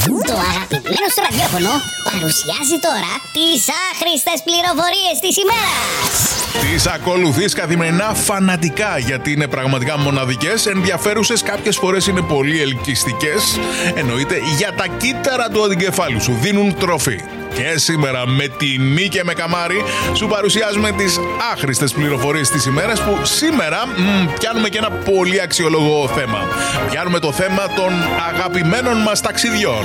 Το αγαπημένο στο ραδιόφωνο παρουσιάζει τώρα τις άχρηστες πληροφορίες της ημέρας. Τις ακολουθείς καθημερινά φανατικά, γιατί είναι πραγματικά μοναδικές, ενδιαφέρουσες, κάποιες φορές είναι πολύ ελκυστικές. Εννοείται για τα κύτταρα του αντικεφάλου σου, δίνουν τροφή. Και σήμερα με τιμή και με καμάρι σου παρουσιάζουμε τις άχρηστες πληροφορίες της ημέρας, που σήμερα πιάνουμε και ένα πολύ αξιόλογο θέμα. Πιάνουμε το θέμα των αγαπημένων μας ταξιδιών.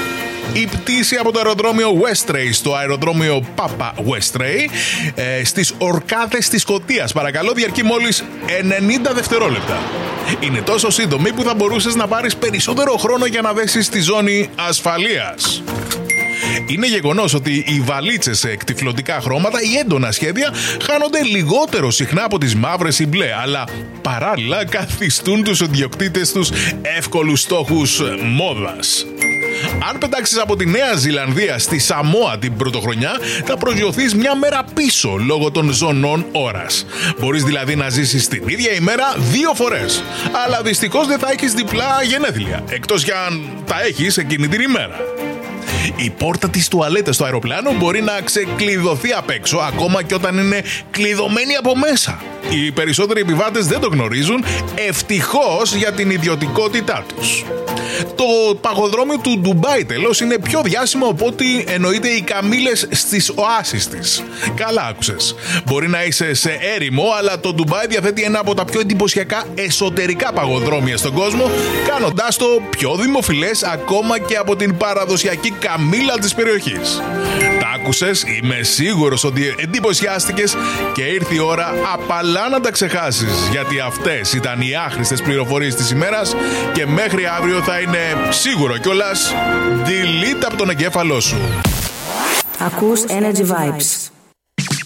Η πτήση από το αεροδρόμιο Westray στο αεροδρόμιο Papa Westray στις Ορκάδες της Σκωτίας, παρακαλώ, διαρκεί μόλις 90 δευτερόλεπτα. Είναι τόσο σύντομη που θα μπορούσες να πάρεις περισσότερο χρόνο για να δέσεις στη ζώνη ασφαλείας. Είναι γεγονός ότι οι βαλίτσες σε εκτυφλωτικά χρώματα ή έντονα σχέδια χάνονται λιγότερο συχνά από τις μαύρες ή μπλε, αλλά παράλληλα καθιστούν τους ιδιοκτήτες τους εύκολους στόχους μόδας. Αν πετάξεις από τη Νέα Ζηλανδία στη Σαμόα την πρωτοχρονιά, θα προσγειωθείς μια μέρα πίσω λόγω των ζωνών ώρας. Μπορείς δηλαδή να ζήσεις την ίδια ημέρα 2 φορές. Αλλά δυστυχώς δεν θα έχεις διπλά γενέθλια, εκτός κι αν τα έχεις εκείνη την ημέρα. Η πόρτα της τουαλέτας στο αεροπλάνο μπορεί να ξεκλειδωθεί απ' έξω, ακόμα και όταν είναι κλειδωμένη από μέσα. Οι περισσότεροι επιβάτες δεν το γνωρίζουν, ευτυχώς για την ιδιωτικότητά τους. Το παγοδρόμιο του Ντουμπάι τέλος είναι πιο διάσημο από ό,τι εννοείται οι καμήλες στις οάσεις της. Καλά άκουσες. Μπορεί να είσαι σε έρημο, αλλά το Ντουμπάι διαθέτει ένα από τα πιο εντυπωσιακά εσωτερικά παγοδρόμια στον κόσμο, κάνοντάς το πιο δημοφιλές ακόμα και από την παραδοσιακή καμήλα της περιοχής. Τα άκουσες, είμαι σίγουρος ότι εντυπωσιάστηκες και ήρθε η ώρα απαλά να τα ξεχάσεις, γιατί αυτές ήταν οι άχρηστες πληροφορίες της ημέρας και μέχρι αύριο θα είναι σίγουρο κιόλας delete από τον εγκέφαλό σου. Ακούς Energy Vibes.